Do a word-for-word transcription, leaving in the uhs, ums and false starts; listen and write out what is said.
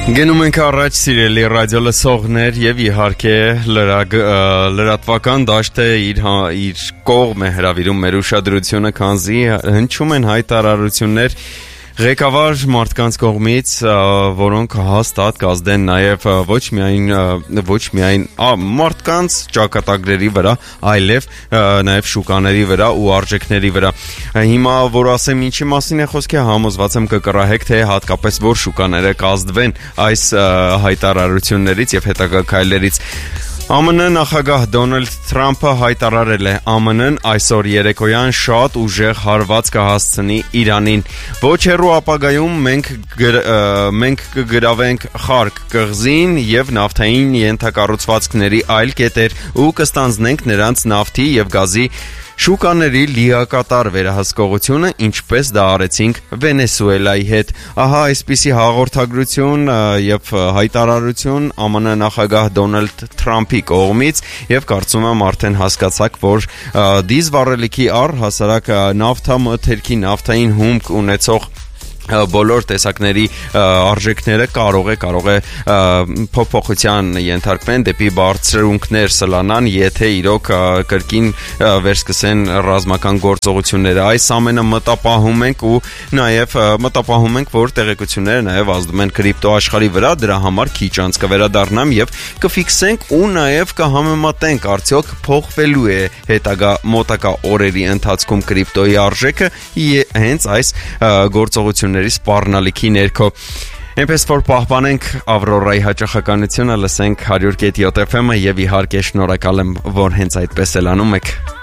Գնում ենք առաջ սիրելի ռադիո լսողներ եւ իհարկե լրատվական դաշտը իր իր կողմ է հրավիրում մեր ուշադրությունը, քանզի հնչում են հայտարարություններ ղեկավար մարդկանց կողմից, որոնք հաստատ կազդեն նաև ոչ միայն ոչ միայն մարդկանց ճակատագրերի վրա, այլև նաև շուկաների վրա ու արժեքների վրա։ Հիմա որ ասեմ ինչի մասին է խոսքը, համոզված եմ կկռահեք, թե հատկապես որ շուկաները կազդվեն այս հայտարարություններից եւ հետագա քայլերից։ ԱՄՆ նախագահ Դոնալդ Թրամփը հայտարարել է ԱՄՆ-ն այսօր երեկոյան շատ ուժեղ հարված կհասցնի Իրանին։ Ոչ հեռու ապագայում մենք մենք կգրավենք Խարկ կղզին եւ նավթային ենթակառուցվածքների այլ կետեր ու կստանձնենք նրանց նավթի եւ գազի շուկաների լիակատար վերահսկողությունը, ինչպես դա արեցինք Վենեսուելայի հետ։ Ահա այսպիսի հաղորդագրություն եւ հայտարարություն ԱՄՆ նախագահ Դոնալդ Թրամփի կողմից եւ կարծում եմ արդեն հասկացաք, որ դիզվառելիքի առհասարակ նավթամթերքի նավթային հումք ունեցող բոլոր տեսակների արժեքները կարող է կարող է փոփոխության ենթարկվեն դեպի բարձրունքներ սլանան, եթե իրոք կրկին վերսկսեն ռազմական գործողությունները։ Այս ամենը մտապահում ենք ու նաև մտապահում ենք, որ տեղեկությունները նաև ազդում են կրիպտո աշխարհի վրա, դրա համար քիչ անց կվերադառնամ եւ կֆիքսենք ու նաև կհամեմատենք արդյոք փոխվելու է հետագա մոտակա օրերի ընթացքում կրիպտոյի արժեքը հենց այս գործողությունների սպառնալիքի ներքո։ Այնպես որ պահպանենք Ավրորայի հաճախականությունը, լսենք one hundred point seven F M-ը եւ իհարկե շնորհակալ եմ, որ հենց այդպես էլ անում եք։